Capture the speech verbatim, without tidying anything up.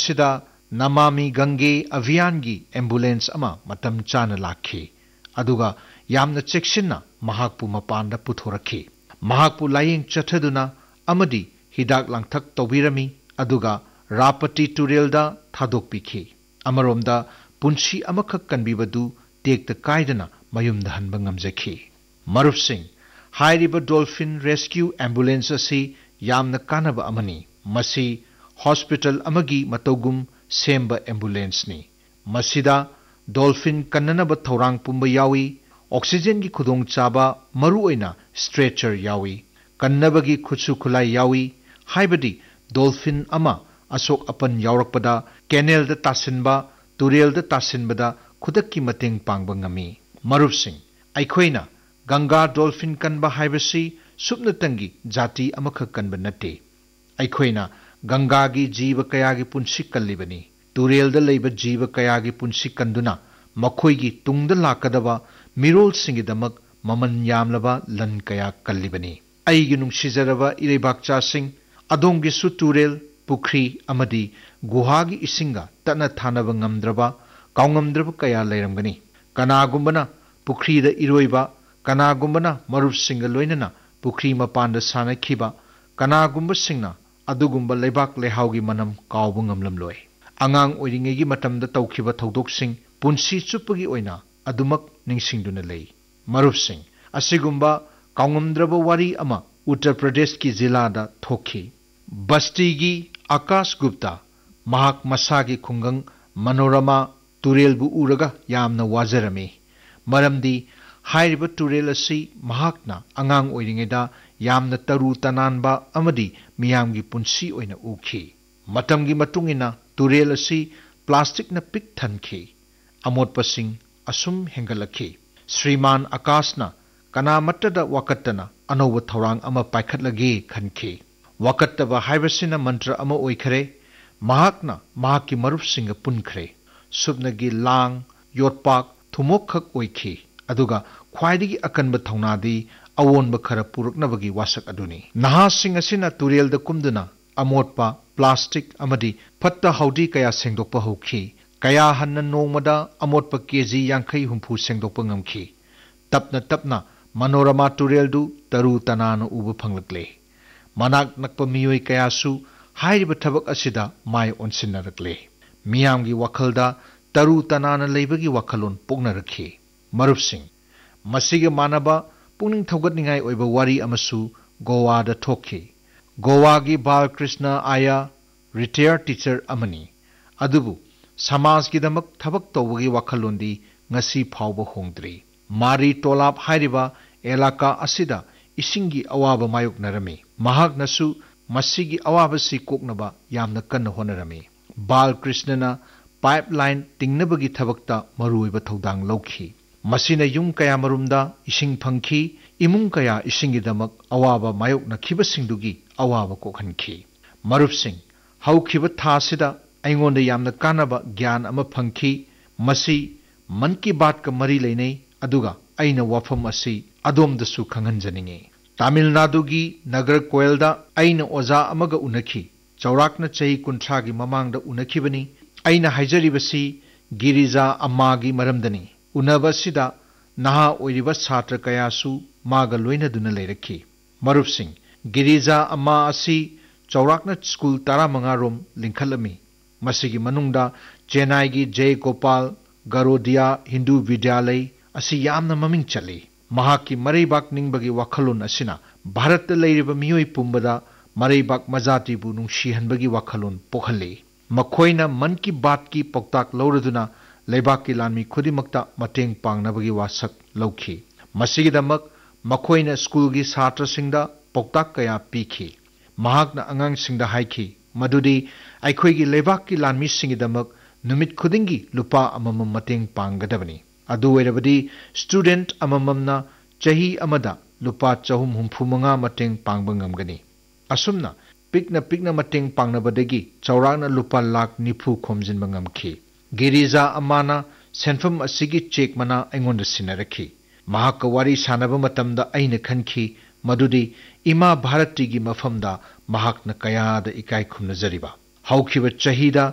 सिदा नमामि गंगे अभियान की एम्बुलेंस अमा मतम चाना lucky अदुगा यामना चेक्सिना महाकपु मपानदा पुथोरखी महाकपु लायेंग चथदुना अमदी हिदाक लांगथक तौबिरमी अदुगा रापति तुरेलदा थादोकपिखी अमरोमदा पुंसी अमखक कनबिबदु टेक्ता कायदना मयुमदा हनबा ngamjaki मरुफ Singh हाइरिबा dolphin rescue ambulance असी यामना कानबा अमनी मसी हॉस्पिटल अमगी मतौगुम सेम्बा एम्बुलेंस नि मसीदा डॉल्फिन कन्ननबा थौरांग पुंबा यावी ऑक्सीजन की खुदोंग चाबा मरु ओइना स्ट्रेचर यावी कन्नबगी खुसु खुलाई यावी हाइबदी डॉल्फिन अमा अशोक अपन यावरकपदा कैनेल दा तासिनबा तुरेल दा तासिनबदा खुदक्की मतेंग पांगबा ngami मरुफ सिंह अखोइना गंगा डॉल्फिन कनबा हाइबसी सुपनतंगी जाति अमखक कनबा नते अखोइना गंगा की जीव कयागी पुंसी कल्लिबनी तुरेल दा लेबा जीव कयागी पुंसी कंदुना मखोइगी तुंगदा लाकदबा मिरोल सिंगिदमक ममन यामलबा लन कया कल्लिबनी अइगी नुंगसिजरबा इरेबाकचा सिंह अदोंगी सु तुरेल पुखरी अमदी गुहागी इसिंगा तना थानबा ngamdraba काउंगमद्रबा कया लेरमगनी कनागुंबना पुखरीदा इरोइबा कनागुंबना मरुफ सिंग लोइनना पुखरी मपानदा सानखिबा कनागुंबा सिंगना अदुगुंबा लेबाक लेहाउगी मनम काउबा ngamlamloi angang oiringegi matamda tawkhiba thaudoksing punsi chupagi oina adumak ningsingduna lei maruf singh asigumba kaungamdraba wari ama Uttar Pradesh ki zila da thokhi basti gi Akash Gupta mahak masagi khungang manorama turelbu uraga yamna wajarami maramdi hairiba turel asi mahakna angang oiringeda yamna taru tananba amadi miyamgi punsi oina ukhi matamgi matungina turel asi plastic na pik thanki amotpasing asum hengalakhi Sriman Akashna kana matada wakattana anoba thorang ama paikhatlage khanki wakattaba haibasina mantra ama oikhare mahakna mahaki maruf singa punkhre subnagi lang yotpak thumok khak oikhi aduga khwaidigi akanba thaunadi awonba khara puraknabagi wasak aduni naha sing asina turel da kumduna amotpa plastic amadi fatta haudi kaya sengdokpa hokhi kaya hanna nongmada amotpa kg yankhai humpu sengdokpa ngamkhi tapna tapna manorama turel du taru tanana ubu phanglakle manak nakpa miyoi kaya su hairiba thabak asida mai onsinnarakle miyamgi wakhalda taru tanana leibagi wakhalon poknarakhi maruf singh masiga manaba pungning thogatningai oiba wari amasu goa da thokhi goa gi balkrishna aya retired teacher amani adubu samaj ki damak thabak tawagi wakhalondi ngasi phawba hongdri mari tolap hairiba elaka asida isingi awaba mayuk narami mahak nasu masigi awaba si koknaba yamna kanna honarami balkrishna na pipeline tingnabagi thabakta maruiba thodang lokhi masina yung kaya marumda ising phangki imung kaya isingi damak awaba mayuk nakhiba singdugi awaba kokhanki maruf singh haukhiba thasida aingonda yamna kanaba gyan ama phangki masi man ki baat ka mari leinei aduga aina wafam asi adom dasu khanganjaninge Tamil Nadu gi Nagar Koelda aina oza amaga unakhi chaurakna chahi kunthra gi mamangda unakhibani aina haijaribasi Girija amma gi maramdani unabasida naha oiriba chhatra kayasu maga loina duna leirakhi maruf singh Girija amma asi chaurakna school taramanga rom linkhalami masigi manungda Chennai gi Jay Gopal Garodia Hindu Vidyalay asi yamna maming chali mahaki mareibak ningbagi wakhalon asina Bharat da leiriba miyoi pumbada mareibak majati bu nungsihanbagi wakhalon pokhalle makhoina man ki baat ki poktak lauraduna leibak ki lanmi khudimakta mateng pangnabagi wasak lauki masigidamak makhoina school gi satra singda poktak kaya pikhi mahakna angang singda haiki madudi aikhoi gi leibak ki lanmi singidamak numit khudingi lupa amamam mateng panggadabani adu oirabadi student amamamna chahi amada lupa chahum humfu manga mateng pangba ngamgani asumna pikna pikna mateng pangnabadagi chaurakna lupa lakh nifu khomjinba ngamkhi Girija amana senfam asigi check mana aingonda sinarakhi mahak wari sanaba matamda aina khanki madudi ima bharati gi mafamda mahakna kaya da ikai khumna jariba haukhiba chahida